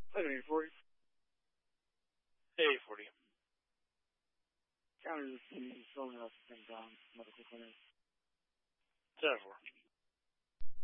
Seven 840. 840. Counter to the scene, filling out the same time, medical clinic. 10-4.